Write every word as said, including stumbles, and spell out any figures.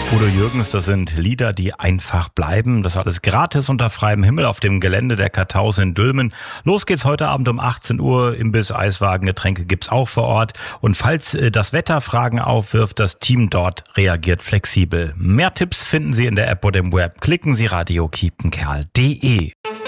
Udo Jürgens, das sind Lieder, die einfach bleiben. Das alles gratis unter freiem Himmel auf dem Gelände der Kartaus in Dülmen. Los geht's heute Abend um achtzehn Uhr. Imbiss, Eiswagen, Getränke gibt's auch vor Ort. Und falls das Wetter Fragen aufwirft, das Team dort reagiert flexibel. Mehr Tipps finden Sie in der App oder im Web. Klicken Sie radio kiepenkerl punkt de.